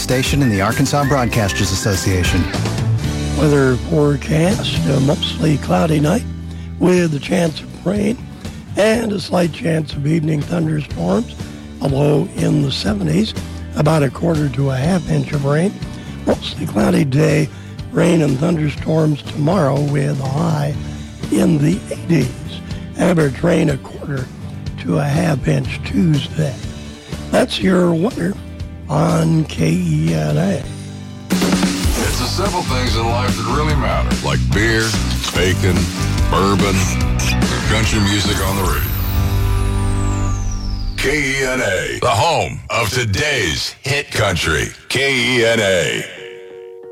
station in the Arkansas Broadcasters Association. Weather forecast, a mostly cloudy night with a chance of rain and a slight chance of evening thunderstorms, a low in the 70s, about a quarter to a half inch of rain. Mostly cloudy day, rain and thunderstorms tomorrow with a high in the 80s. Average rain a quarter to a half inch Tuesday. That's your weather on KENA. It's the simple things in life that really matter, like beer, bacon, bourbon, country music on the radio. KENA, the home of today's hit country. KENA.